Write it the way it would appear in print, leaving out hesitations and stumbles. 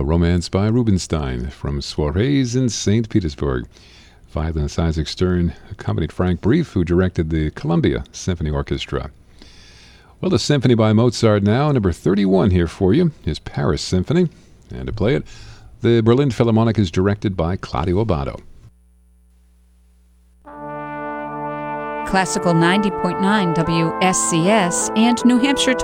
A Romance by Rubinstein from Soirees in St. Petersburg. Violinist Isaac Stern accompanied Frank Brief, who directed the Columbia Symphony Orchestra. Well, the symphony by Mozart now, number 31 here for you, is Paris Symphony. And to play it, the Berlin Philharmonic is directed by Claudio Abbado. Classical 90.9 WSCS and New Hampshire